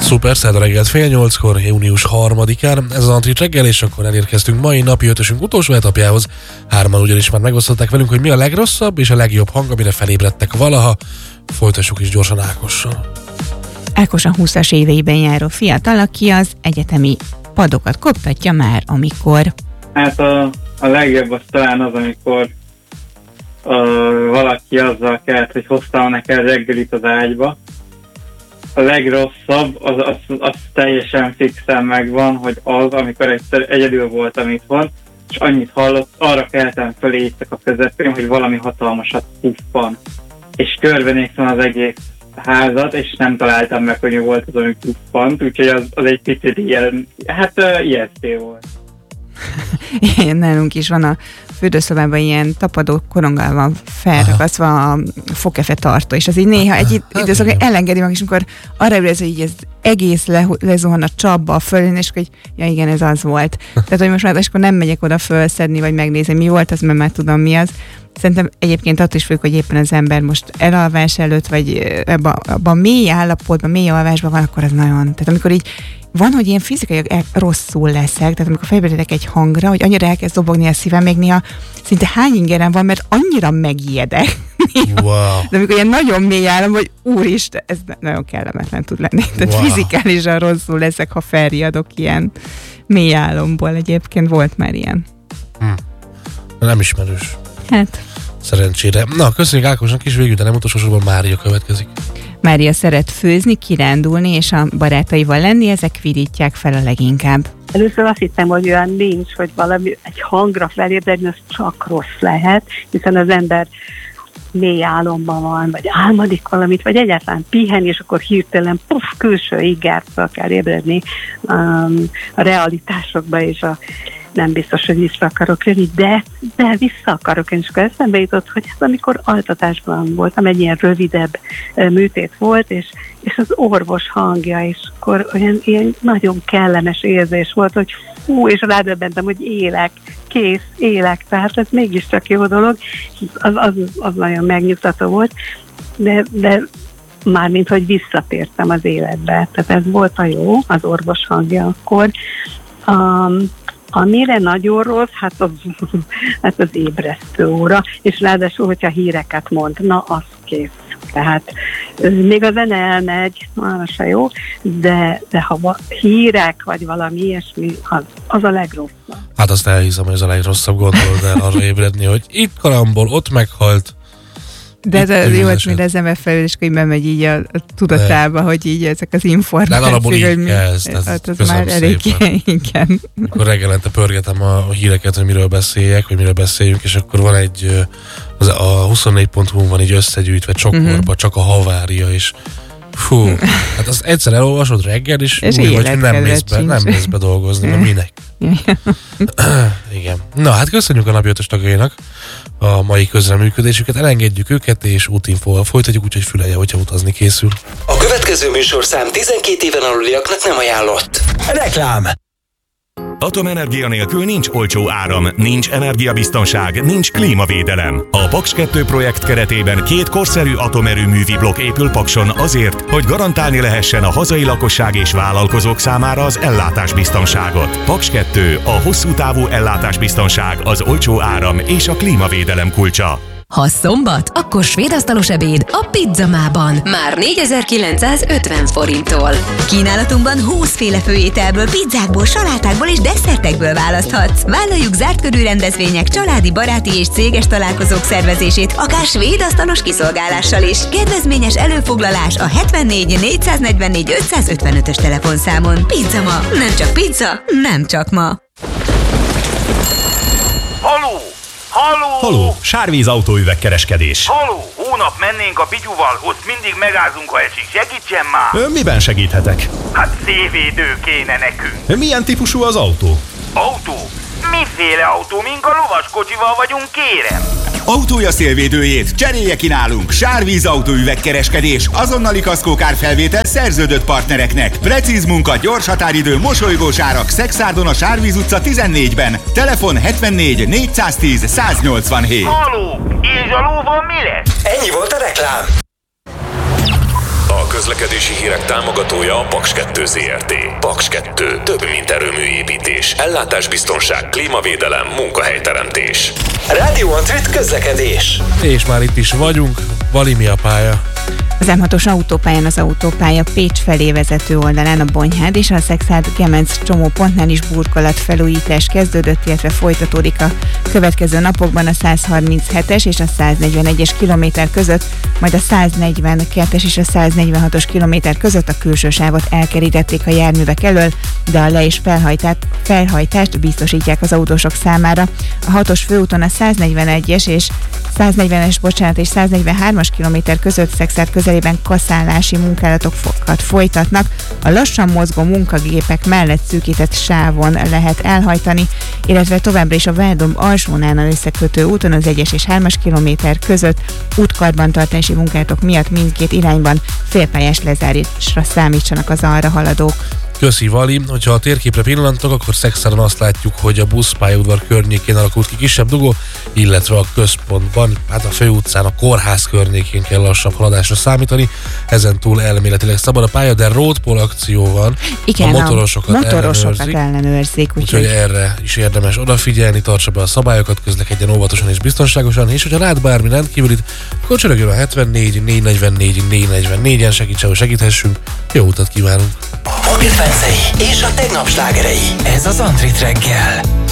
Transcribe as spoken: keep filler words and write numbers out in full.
Szuper, szerda reggelt fél nyolckor, június harmadikán. Ez az Antrit reggel, és akkor elérkeztünk mai napi ötösünk utolsó etapjához. Hárman ugyanis már megosztották velünk, hogy mi a legrosszabb és a legjobb hang, amire felébredtek valaha. Folytassuk is gyorsan Ákossal. Ákos a húszas éveiben járó fiatal, aki az egyetemi padokat koptatja már, amikor... Hát a, a legjobb az talán az, amikor a, valaki azzal kelt, hogy hoztam neked reggelit az ágyba. A legrosszabb, az, az, az teljesen fixen megvan, hogy az, amikor egyszer egyedül voltam itthon, és annyit hallott, arra keltem fölé éjszaka közepén, hogy valami hatalmasat puffan. És körbenéztem az egész házat, és nem találtam meg, hogy mi volt az, ami puffant, úgyhogy az, az egy picit ilyen, hát uh, ijesztő volt. Igen, nálunk is van a fürdőszobában ilyen tapadó koronggal van felragasztva a fokefe tartó, és az így néha egy időszakban elengedi meg, és amikor arra ülsz, hogy így ez egész le, lezuhan a csapba fölén, és hogy ja igen, ez az volt. Tehát, hogy most már és akkor nem megyek oda fölszedni, vagy megnézni, mi volt, az mert már tudom, mi az. Szerintem egyébként attól is függ, hogy éppen az ember most elalvás előtt, vagy ebben a mély állapotban, mély alvásban van, akkor az nagyon. Tehát amikor így van, hogy ilyen fizikailag rosszul leszek, tehát amikor felébredek egy hangra, hogy annyira elkezd dobogni a szívem, még néha szinte hány ingerem van, mert annyira megijedek. Wow. De amikor ilyen nagyon mély állam, hogy úristen, ez nagyon kellemetlen tud lenni. Tehát wow. Fizikálisan rosszul leszek, ha felriadok ilyen mély álomból. Egyébként volt már ilyen. Hm. Nem ismerős. Hát. Szerencsére. Na, köszönjük Ákosnak is, végül, de nem utolsó sorban Mária következik. Mária szeret főzni, kirándulni és a barátaival lenni, ezek vidítják fel a leginkább. Először azt hittem, hogy olyan nincs, hogy valami egy hangra felébredni, az csak rossz lehet, hiszen az ember mély álomban van, vagy álmodik valamit, vagy egyáltalán pihen, és akkor hirtelen puff, külső igert fel kell ébredni um, a realitásokba, és a nem biztos, hogy vissza akarok jönni, de, de vissza akarok jönni. És akkor eszembe jutott, hogy ez amikor altatásban voltam, egy ilyen rövidebb műtét volt, és, és az orvos hangja, és akkor olyan ilyen nagyon kellemes érzés volt, hogy fú, és rádöbbentem, hogy élek, kész, élek, tehát ez mégiscsak jó dolog, az, az, az nagyon megnyugtató volt, de, de mármint, hogy visszatértem az életbe, tehát ez volt a jó, az orvos hangja akkor. Um, Amire nagyon rossz, hát az, hát az ébresztő óra, és ráadásul, hogyha híreket mond, na az kész. Tehát még a zene elmegy, arra se jó, de, de ha va- hírek, vagy valami ilyesmi, az, az a legrosszabb. Hát azt elhiszem, hogy ez a legrosszabb, gondolod el arra ébredni, hogy itt karambol, ott meghalt. De ez az jó, hogy az ember felül, és hogy bemegy így a, a tudatába, de, hogy így ezek az információk. De alapból így mi, kezd, ez hát az már elég igen. Akkor reggelente pörgetem a híreket, hogy miről beszéljek, hogy miről beszéljünk, és akkor van egy, az, a huszonnégy pont hu van így összegyűjtve csokorba, uh-huh. csak a havária, is. Fú, hát azt egyszer elolvasod reggel, és, és úgy vagy, hogy nem mész be, nem mész be dolgozni, na minek? Igen. Na hát köszönjük a napi ötös tagjainak a mai közreműködésüket, elengedjük őket, és útinfóval folytatjuk, úgyhogy fülelje, hogyha utazni készül. A következő műsorszám tizenkét éven aluliaknak nem ajánlott. Reklám! Atomenergia nélkül nincs olcsó áram, nincs energiabiztonság, nincs klímavédelem. A Paks kettő projekt keretében két korszerű atomerőművi blokk épül Pakson azért, hogy garantálni lehessen a hazai lakosság és vállalkozók számára az ellátásbiztonságot. Paks kettő, a hosszú távú ellátásbiztonság, az olcsó áram és a klímavédelem kulcsa. Ha szombat, akkor svédasztalos ebéd a Pizzamában. Már négyezer-kilencszázötven forinttól. Kínálatunkban húszféle főételből, pizzákból, salátákból és desszertekből választhatsz. Vállaljuk zárt körű rendezvények, családi, baráti és céges találkozók szervezését, akár svédasztalos kiszolgálással is. Kedvezményes előfoglalás a hetvennégy négyszáznegyvennégy ötszázötvenötös telefonszámon. Pizzama, nem csak pizza, nem csak ma. Haló! Haló! Haló, Sárvíz autóüvegkereskedés. Haló, hónap mennénk a Pityuval, ott mindig megázunk, ha esik. Segítsen már! Ön miben segíthetek? Hát szélvédő kéne nekünk. Milyen típusú az autó? Autó? Miféle autó, mink a lovaskocsival vagyunk, kérem? Autója szélvédőjét cserélje ki nálunk. Sárvíz autóüvegkereskedés. Azonnali kaszkókárfelvétel szerződött partnereknek. Precíz munka, gyors határidő, mosolygós árak. Szexárdon a Sárvíz utca tizennégyben. Telefon hetvennégy négyszáztíz száznyolcvanhét. Haló! És a lóval mi lesz? Ennyi volt a reklám. A közlekedési hírek támogatója a Paks kettő Zrt. Paks kettő. Több, mint erőműépítés. Ellátásbiztonság, klímavédelem, munkahelyteremtés. Rádió Antrit közlekedés. És már itt is vagyunk. Vali, mi a pálya? Az em hatos autópályán az autópálya Pécs felé vezető oldalán a Bonyhád és a Szexárd-Gemenc csomópontnál is burkolat felújítás kezdődött, illetve folytatódik a következő napokban a százharminchetes és a száznegyvenegyes kilométer között, majd a száznegyvenkettes és a száznegyvenhatos kilométer között a külső sávot elkerítették a járművek elől, de a le- és felhajtást biztosítják az autósok számára. A hatos főúton a száznegyvenegyes és száznegyvenes, bocsánat, és száznegyvenhármas kilométer között Szexárd közelében kaszálási munkálatokat folytatnak. A lassan mozgó munkagépek mellett szűkített sávon lehet elhajtani, illetve továbbra is a Vádom Alsónál összekötő úton az egyes és hármas kilométer között útkarbantartási munkálatok miatt mindkét irányban félpályás lezárásra számítsanak az arra haladók. Köszi, Vali. Hogyha a térképre pillantok, akkor Szexárdon azt látjuk, hogy a buszpályaudvar környékén alakult ki kisebb dugó, illetve a központban, hát a főutcán, a kórház környékén kell lassabb haladásra számítani. Ezen túl elméletileg szabad a pálya, de roadpol akció van. Igen, a motorosokat, a motorosokat ellenőrzik. ellenőrzik Úgyhogy úgy, erre is érdemes odafigyelni, tartsa be a szabályokat, közlekedjen óvatosan és biztonságosan, és hogyha rád bármi rendkívülit, akkor csörögjön a hetvennégy négyszáznegyvennégy négyszáznegyvennégyen, segítsen, hogy segíthessünk. Jó utat kívánunk! A kedvencei és a tegnap slágerei. Ez az Antrit reggel.